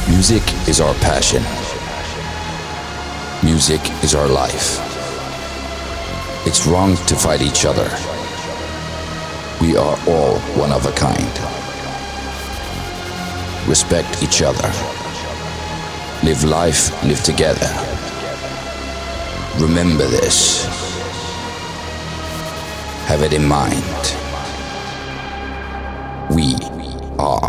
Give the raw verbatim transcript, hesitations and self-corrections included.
Music is our passion. Music is our life. It's wrong to fight each other. We are all one of a kind. Respect each other. Live life, live together. Remember this. Have it in mind. We are